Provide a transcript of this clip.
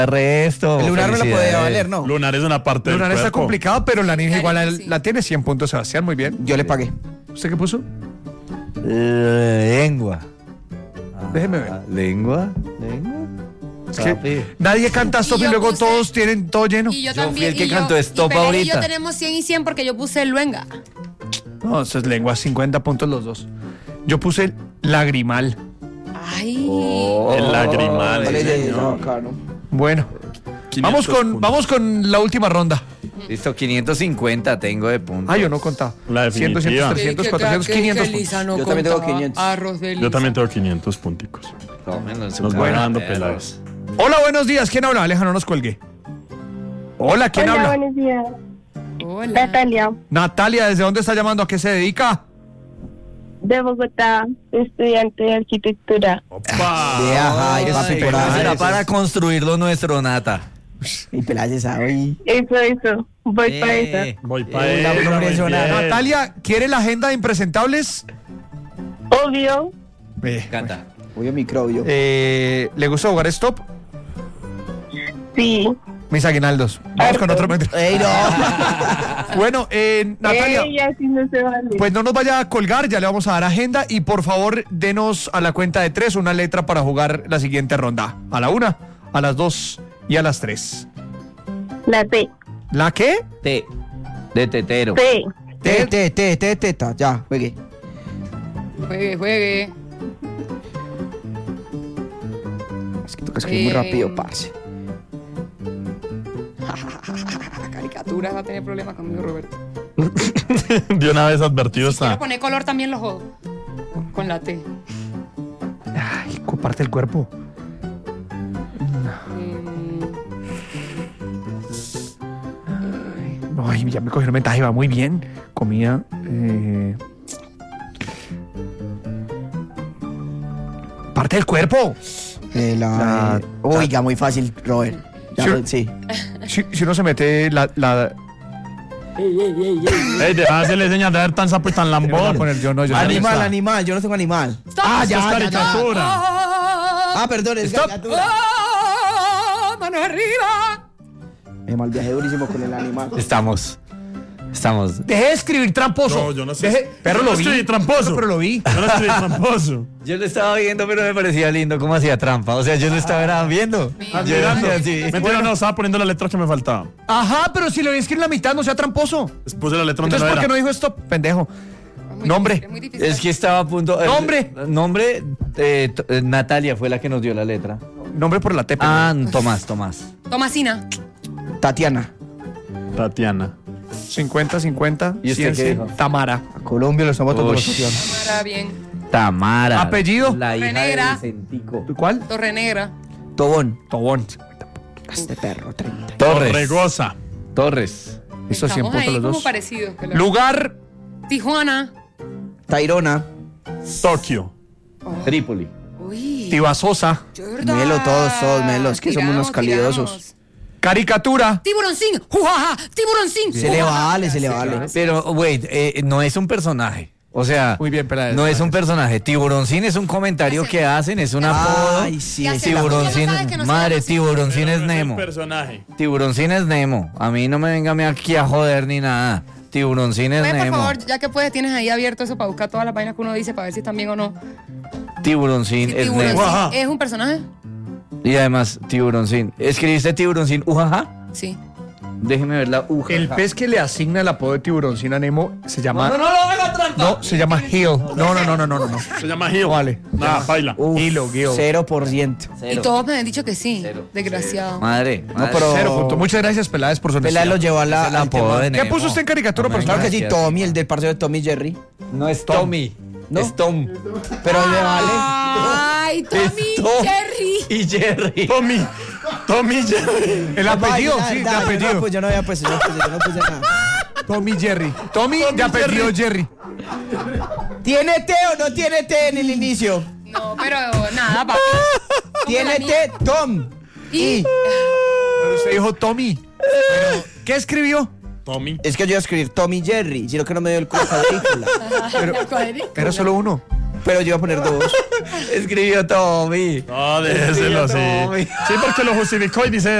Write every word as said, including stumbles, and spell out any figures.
Resto. El lunar me lo podía valer, ¿no? Lunar es una parte Lunar del está cuerpo. complicado, pero la ninja igual la, Sí. la tiene cien puntos, Sebastián, muy bien. Yo le pagué. ¿Usted qué puso? Lengua. Déjeme ver. Ah, ¿Lengua? ¿Lengua? Es que Papi. nadie canta stop y, Y yo luego puse- todos tienen todo lleno. Y yo, Yo también. fui el que y yo- cantó stop y Pelé ahorita. Y yo tenemos cien y cien porque yo puse luenga. No, eso es lengua, cincuenta puntos los dos. Yo puse lagrimal. Ay. Oh, El lagrimal. Vale, sí, ya, ya, señor. bacano. Bueno, vamos con, puntos. vamos con la última ronda. Listo, quinientos cincuenta tengo de puntos. Ah, yo no contaba. La cien, doscientos, definitiva. trescientos, cuatrocientos, quinientos puntos. Yo también tengo quinientos. Arroz de Yo también tengo quinientos punticos. Tómenlo en su Nos cara, van dando perros. Peláez. Hola, buenos días. ¿Quién habla? Aleja, no nos cuelgue. Hola, ¿quién Hola, habla? buenos días. Hola. Natalia, Natalia, ¿desde dónde está llamando? ¿A qué se dedica? de Bogotá, estudiante de arquitectura. ¡Opa! Sí, ajá, y Ay, papi, por Peláez ahí. era para construir lo nuestro, Nata. Y Peláez sabe. Eso, eso. Voy para Eh, eso. Voy para Eh, la ella, muy profesional. bien. Natalia, ¿quiere la agenda de impresentables? Obvio. Eh, Canta. Obvio microbio. eh, ¿Le gusta jugar stop? Sí. Mis aguinaldos. Vamos con otro. ¡Ey, no! Bueno, eh, Natalia, Ey, así no se vale. pues no nos vaya a colgar, ya le vamos a dar agenda y por favor denos a la cuenta de tres una letra para jugar la siguiente ronda. A la una, a las dos y a las tres. La T. ¿La qué? T. De tetero. T. Te, te, te, te, teta. Ya, juegue. Juegue, juegue. Es que toca escribir muy Eh, rápido, parce. La caricatura va a tener problemas conmigo, Roberto. De una vez advertido Si quiero está. poner color también lo jodo. Con la T. Ay, comparte el cuerpo. Mm, Ay, ya me cogieron ventaja y va muy bien. Comida. Eh... Parte del cuerpo. Eh, la, La- eh, Oiga, muy fácil, Robert. Ya, Sí. sí. Si, si uno se mete la. la Ey, deja de hacerle señas de ver tan sapo y tan voy a lambón. poner yo, no, yo Animal, no. animal. Yo no tengo animal. Stop. Ah, Eso es ya, ya, ya. caricatura. Ah, perdón, es Stop. caricatura. ¡Oh! ¡Manos arriba! Me mal viaje durísimo con el animal. Estamos. Estamos. Deje de escribir tramposo. No, yo no sé. Deje- pero Yo lo no vi. escribí tramposo. Pero lo vi. Yo no estoy tramposo. Yo lo estaba viendo, pero me parecía lindo cómo hacía trampa. O sea, yo lo estaba viendo. Yo Admirando. decía así. Mentira, no, estaba poniendo la letra que me faltaba. Ajá, pero si lo vi escribir en la mitad, no sea tramposo. Puse la letra donde Entonces, no ¿por qué era. no dijo esto, pendejo? Muy Nombre. difícil, es muy difícil. Es que estaba a punto. el- Nombre. Nombre. eh, t- eh, Natalia fue la que nos dio la letra. Nombre por la T. Ah, Tomás, Tomás. Tomasina. Tatiana. Tatiana. cincuenta, cincuenta. ¿Y usted cien, qué cien. dijo? Tamara. A Colombia lo estamos tomando Ush. solución. Tamara, bien. Tamara. Apellido. La hija Renegra. de Vicentico. ¿Cuál? Torre Negra. Tobón. Tobón. Este perro, treinta. Torres. Regosa. Torres. Hizo cien Estamos puntos ahí los como dos. parecidos. pero- Lugar. Tijuana. Tairona. Tokio. Trípoli. Uy. Tibasosa. Jordan. Melo, todos, todos, melos, que somos unos calidosos. tiramos. Caricatura. Tiburoncín. ¡Jujaja! Tiburoncín. Se le vale, se le vale. Pero, wait, eh, no es un personaje. O sea, Muy bien, Peláez. no es un personaje. Tiburoncín es un comentario que hacen, es un apodo. Ay, sí, Ya es sé, Tiburoncín, ¿cómo sabes que no se madre, llama así? tiburoncín es Nemo. personaje. Tiburoncín es Nemo. A mí no me venga a mí aquí a joder ni nada. Tiburoncín es Oye, por Nemo. favor, ya que puedes, tienes ahí abierto eso para buscar todas las vainas que uno dice para ver si están bien o no. Tiburoncín Si es Tiburoncín Nemo. Ajá. es un personaje. Y además, tiburoncín. ¿Escribiste tiburoncín? Ujaja. Sí. Déjeme ver la ujaja. El pez que le asigna el apodo de tiburoncín a Nemo se llama. No, no, no, haga trampa. No, se llama Hill. No, no, no, no, no, no. no. Se llama Gio. Vale. Nada, baila. Uf, Hilo, guío. cero por ciento. Y Cero. todos me han dicho que sí. Cero. Desgraciado. Madre, madre. pero- Cero punto. Muchas gracias, Peláez, por su Peláez lo honestidad. llevó a la. Es el al apodo tema. de ¿Qué Nemo. puso usted en caricatura No me personal? Claro que sí, Gracias. Tommy, el del parcero de Tommy Jerry. No es Tommy. ¿No? Es Tom. Pero le vale. Ay, Tommy Es Tom Jerry. Y Jerry. Tommy. Tommy Jerry. El apellido, Ay, sí, de da, da, Yo no, apellido. pues, yo no había puesto, yo no puse, yo no puse nada. Tommy Jerry. Tommy de apellido Jerry. ¿Tiene T o no tiene T en el inicio? No, pero nada, papi. ¿Tiene la T? Tom. Y Pero usted dijo Tommy. Pero, ¿qué escribió? Tommy. Es que yo iba a escribir Tommy Jerry, sino que no me dio el culo cuadrícula. Pero, era solo uno. Pero yo iba a poner dos. Escribió Tommy. No, déjeselo así. Tommy. Sí, porque lo justificó y dice